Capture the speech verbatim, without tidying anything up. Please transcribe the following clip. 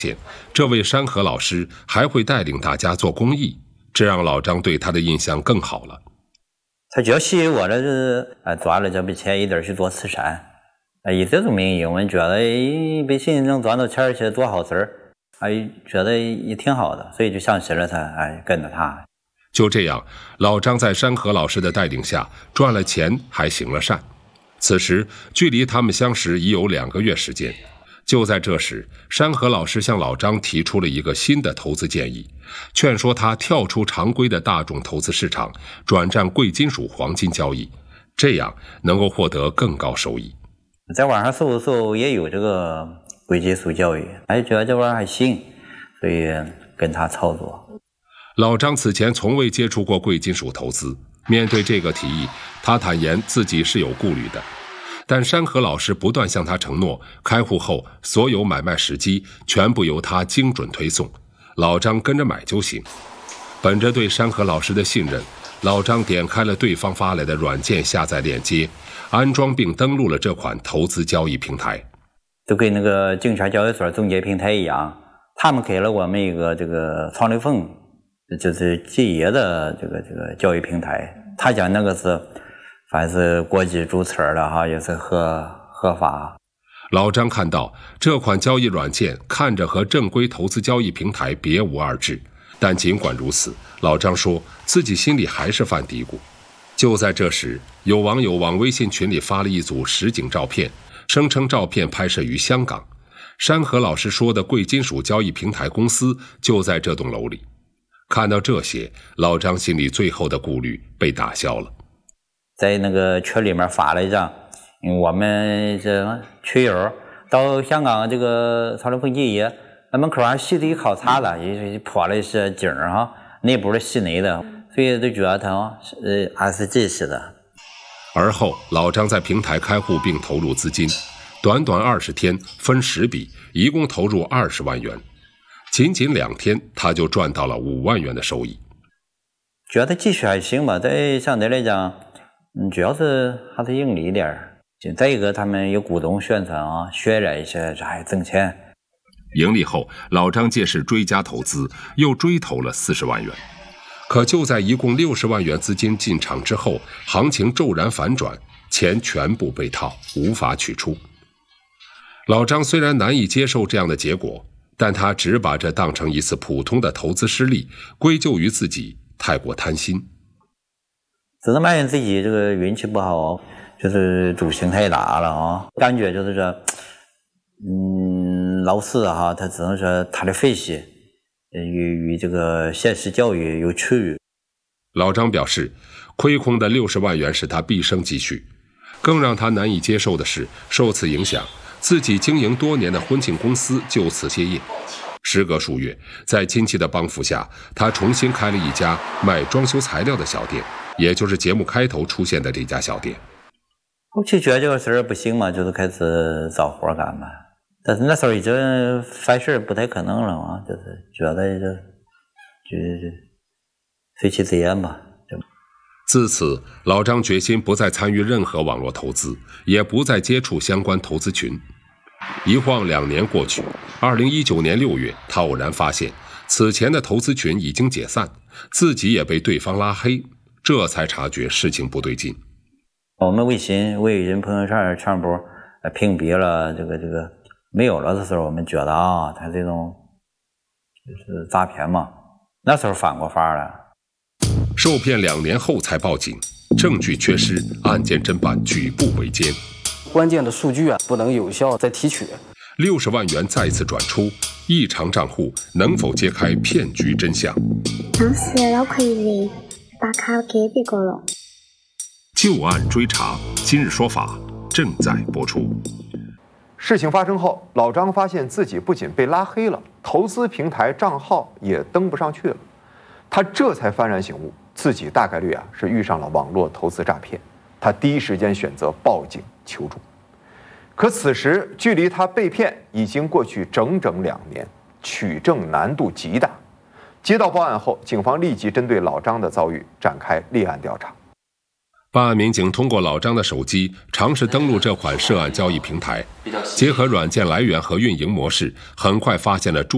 这位山河老师还会带领大家做公益，这让老张对他的印象更好了。 他就吸引我了，就是啊，赚了这笔钱一定去做慈善，啊，以这种名义，我们觉得百姓能赚到钱去做好事儿，哎，觉得也挺好的，所以就相信了他，哎，跟着他。 就这样，老张在山河老师的带领下赚了钱，还行了善。此时，距离他们相识已有两个月时间。就在这时，山河老师向老张提出了一个新的投资建议，劝说他跳出常规的大众投资市场，转战贵金属黄金交易，这样能够获得更高收益。 在网上搜搜也有这个贵金属交易，还觉得这玩意儿还行，所以跟他操作。 老张此前从未接触过贵金属投资，面对这个提议，他坦言自己是有顾虑的。但山河老师不断向他承诺，开户后所有买卖时机全部由他精准推送，老张跟着买就行。本着对山河老师的信任，老张点开了对方发来的软件下载链接，安装并登录了这款投资交易平台。 就跟那个证券交易所中介平台一样，他们给了我们一个这个创立凤，就是企业的这个这个交易平台，他讲那个是凡是国际注册的哈，也是合合法。 老张看到这款交易软件看着和正规投资交易平台别无二致，但尽管如此，老张说自己心里还是犯嘀咕。就在这时，有网友往微信群里发了一组实景照片，声称照片拍摄于香港。山河老师说的贵金属交易平台公司就在这栋楼里。看到这些，老张心里最后的顾虑被打消了。 在那个群里面发了一张，我们这群友到香港这个朝阳风记业，那门口还系了一考察的，也泼了一些景儿哈，内部的系内的，所以都觉得他呃还是真实的。 而后，老张在平台开户并投入资金，短短二十天分十笔，一共投入二十万元。仅仅两天，他就赚到了五万元的收益。 觉得继续还行吧，在相对来讲。嗯，主要是还是盈利一点，再一个他们有股东宣传啊，学了一些，这还挣钱。 盈利后，老张借势追加投资，又追投了四十万元。可就在一共六十万元资金进场之后，行情骤然反转，钱全部被套，无法取出。老张虽然难以接受这样的结果，但他只把这当成一次普通的投资失利，归咎于自己太过贪心。 只能埋怨自己这个运气不好，就是赌性太大了啊！感觉就是说，嗯，老师哈，他只能说他的分析与与这个现实教育有区别。 老张表示，亏空的六十万元是他毕生积蓄，更让他难以接受的是，受此影响，自己经营多年的婚庆公司就此歇业。时隔数月，在亲戚的帮扶下，他重新开了一家卖装修材料的小店，也就是节目开头出现的这家小店。 我就觉得这个事儿不行嘛，就是开始找活干嘛。但是那时候已经凡事不太可能了嘛，就是觉得就就随其自然吧。 自此，老张决心不再参与任何网络投资，也不再接触相关投资群。一晃两年过去，二零一九年六月，他偶然发现此前的投资群已经解散，自己也被对方拉黑，这才察觉事情不对劲。 我们微信、微信朋友圈全部屏蔽了，这个这个没有了的时候，我们觉得啊，他这种就是诈骗嘛。那时候反过法了。 受骗两年后才报警，证据缺失，案件侦办举步维艰。 关键的数据啊，不能有效再提取。 六十万元再次转出，异常账户能否揭开骗局真相？ 当时老婆以为把卡给别个了。 旧案追查，今日说法正在播出。 事情发生后，老张发现自己不仅被拉黑了，投资平台账号也登不上去了。他这才幡然醒悟，自己大概率啊是遇上了网络投资诈骗。他第一时间选择报警求助。可此时距离他被骗已经过去整整两年，取证难度极大。接到报案后，警方立即针对老张的遭遇展开立案调查。 办案民警通过老张的手机尝试登录这款涉案交易平台，结合软件来源和运营模式，很快发现了